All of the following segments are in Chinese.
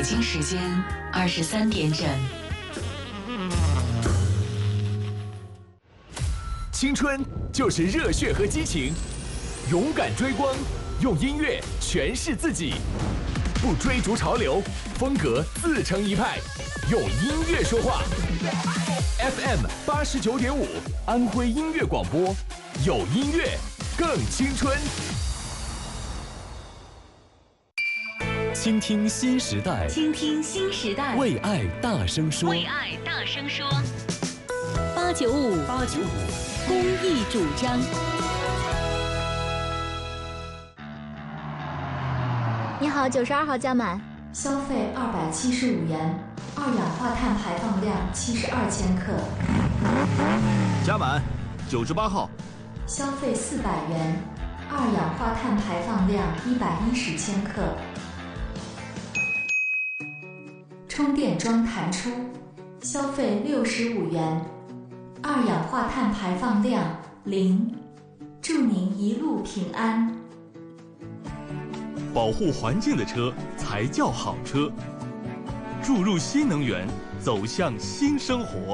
北京时间23点整。 青春就是热血和激情，勇敢追光，用音乐诠释自己，不追逐潮流，风格自成一派，用音乐说话。FM 89.5，安徽音乐广播，有音乐更青春。 倾听新时代， 倾听新时代， 为爱大声说， 为爱大声说。 895公益主张。 你好，92号加满，消费275元，二氧化碳排放量72千克。 加满，98号， 消费400元，二氧化碳排放量110千克。充电桩弹出，消费65元，二氧化碳排放量0，祝您一路平安。 保护环境的车才叫好车，注入新能源，走向新生活。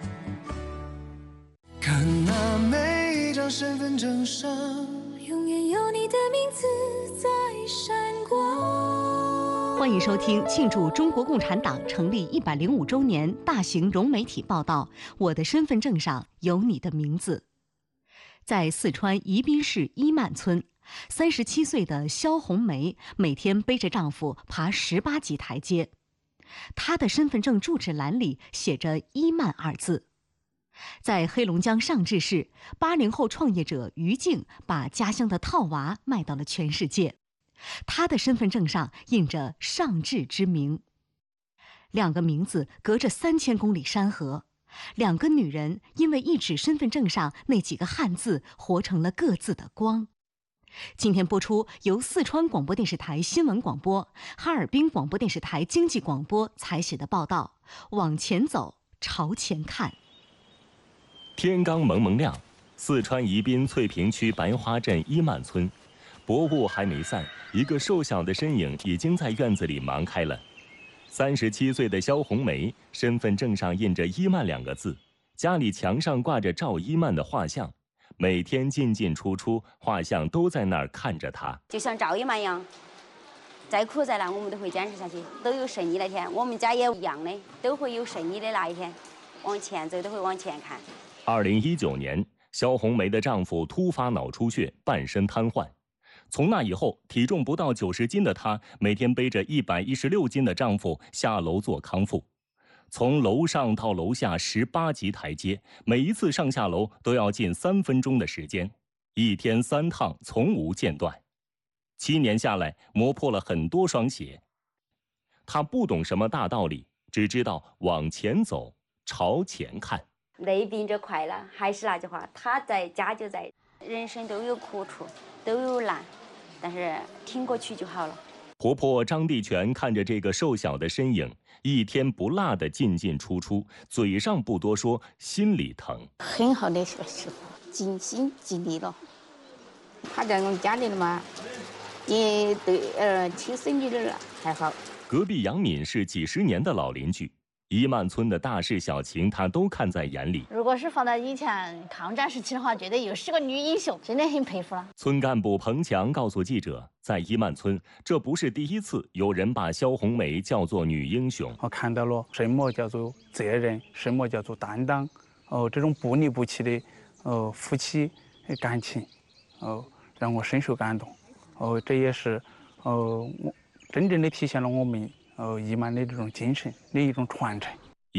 看那每一张身份证上， 永远有你的名字在闪光。 欢迎收听庆祝中国共产党成立105周年大型融媒体报道《我的身份证上有你的名字》。在四川宜宾市伊曼村，37岁的肖红梅每天背着丈夫爬18级台阶，她的身份证住址栏里写着“伊曼”二字。在黑龙江上志市，80后创业者于静把家乡的套娃卖到了全世界，她的身份证上印着上志之名。两个名字隔着3000公里山河，两个女人因为一纸身份证上那几个汉字，活成了各自的光。今天播出由四川广播电视台新闻广播、哈尔滨广播电视台经济广播采写的报道《往前走，朝前看》。 天刚蒙蒙亮，四川宜宾翠屏区白花镇伊曼村，薄雾还没散，一个瘦小的身影已经在院子里忙开了。37岁的肖红梅，身份证上印着伊曼2个字，家里墙上挂着赵伊曼的画像，每天进进出出，画像都在那儿看着她。 就像赵伊曼一样，再苦再难我们都会坚持下去，都有胜利那天。我们家也一样的，都会有胜利的那一天，往前走都会往前看。 2019年，肖红梅的丈夫突发脑出血，半身瘫痪。从那以后，体重不到90斤的她，每天背着116斤的丈夫下楼做康复，从楼上到楼下18级台阶，每一次上下楼都要近3分钟的时间，一天3趟，从无间断。7年下来，磨破了很多双鞋。她不懂什么大道理，只知道往前走，朝前看。 累并着快乐，还是那句话，他在家就在。人生都有苦处，都有难，但是挺过去就好了。 婆婆张地全看着这个瘦小的身影，一天不落的进进出出，嘴上不多说，心里疼。 很好的媳妇，尽心尽力了。他在我们家里了嘛，也对亲生女儿还好。 隔壁杨敏是几10年的老邻居，伊曼村的大事小情她都看在眼里。 如果是放在以前抗战时期的话，觉得又是个女英雄，真的很佩服了。 村干部彭强告诉记者，在伊曼村，这不是第一次有人把肖红梅叫做女英雄。 我看到了什么叫做责任，什么叫做担当，这种不离不弃的夫妻感情，让我深受感动。这也是我真正的体现了我们伊曼的这种精神的一种传承。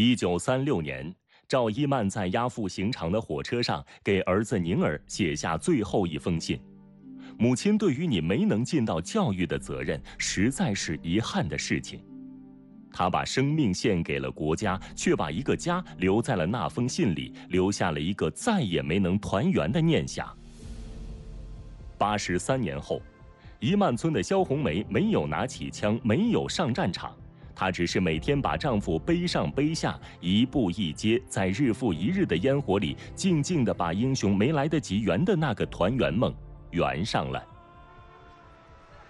1936年，赵伊曼在押赴刑场的火车上给儿子宁儿写下最后一封信：母亲对于你没能尽到教育的责任，实在是遗憾的事情。他把生命献给了国家，却把一个家留在了那封信里，留下了一个再也没能团圆的念想。83年后，伊曼村的肖红梅没有拿起枪，没有上战场，她只是每天把丈夫背上背下，一步一阶，在日复一日的烟火里，静静地把英雄没来得及圆的那个团圆梦圆上了。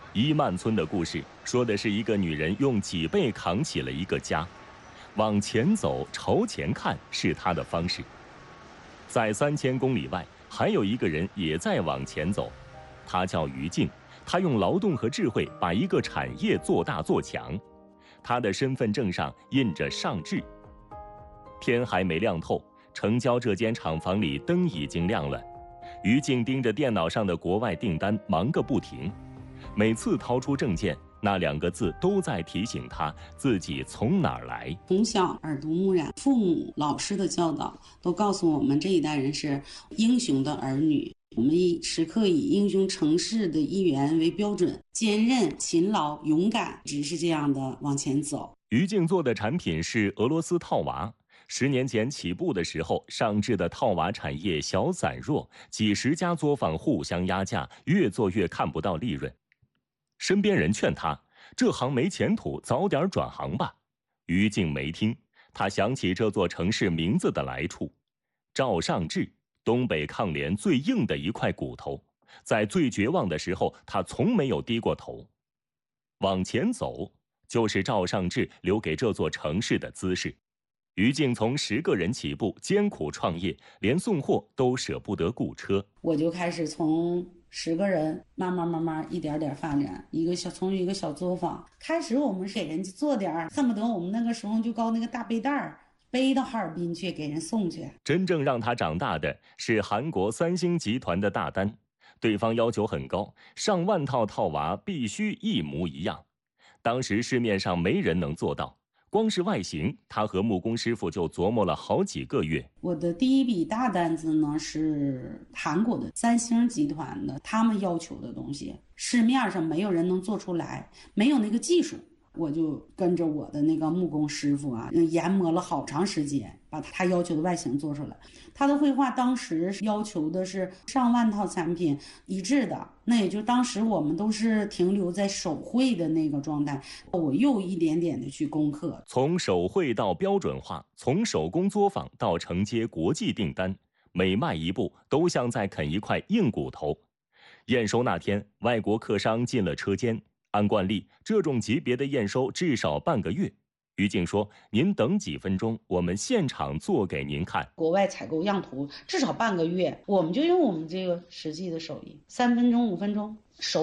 伊曼村的故事说的是一个女人用脊背扛起了一个家，往前走，朝前看是她的方式。在3000公里外，还有一个人也在往前走，他叫于静，他用劳动和智慧把一个产业做大做强。他的身份证上印着上智。天还没亮透，城郊这间厂房里灯已经亮了。于静盯着电脑上的国外订单忙个不停，每次掏出证件，那2个字都在提醒他自己从哪儿来。 从小耳濡目染，父母、老师的教导都告诉我们，这一代人是英雄的儿女。我们时刻以英雄成事的一员为标准，坚韧、勤劳、勇敢，只是这样的往前走。 于静做的产品是俄罗斯套娃。10年前起步的时候，上智的套娃产业小散弱，几十家作坊互相压价，越做越看不到利润。身边人劝他，这行没前途，早点转行吧。于静没听，他想起这座城市名字的来处。赵尚志，东北抗联最硬的一块骨头，在最绝望的时候，他从没有低过头。往前走，就是赵尚志留给这座城市的姿势。于静从10个人起步，艰苦创业，连送货都舍不得雇车。 我就开始从10个人慢慢一点点发展，从一个小作坊开始，我们给人家做点，恨不得我们那个时候就搞那个大背带背到哈尔滨去给人送去。 真正让他长大的是韩国3星集团的大单，对方要求很高，上万套套娃必须一模一样。当时市面上没人能做到。光是外形，他和木工师傅就琢磨了好几个月。 我的第一笔大单子呢是韩国的3星集团的，他们要求的东西市面上没有人能做出来，没有那个技术。我就跟着我的那个木工师傅啊，研磨了好长时间，把他要求的外形做出来。他的绘画当时要求的是上万套产品一致的，那也就当时我们都是停留在手绘的那个状态。我又一点点的去攻克， 从手绘到标准化，从手工作坊到承接国际订单，每迈一步都像在啃一块硬骨头。验收那天，外国客商进了车间。按惯例，这种级别的验收至少半个月。于静说：“您等几分钟，我们现场做给您看。” 国外采购样图至少半个月，我们就用我们这个实际的手艺，3分钟、5分钟。